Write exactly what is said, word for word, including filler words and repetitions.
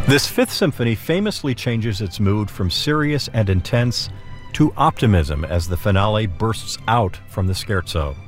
This Fifth Symphony famously changes its mood from serious and intense to optimism as the finale bursts out from the scherzo.